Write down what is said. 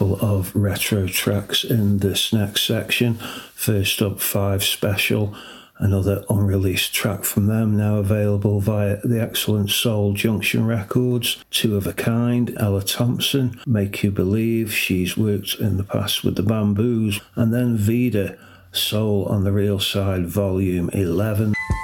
couple of retro tracks in this next section. First up, Five Special, another unreleased track from them, now available via the excellent Soul Junction Records. Two of a Kind, Ella Thompson, Make You Believe, she's worked in the past with the Bamboos. And then Vida, Soul on the Real Side, Volume 11.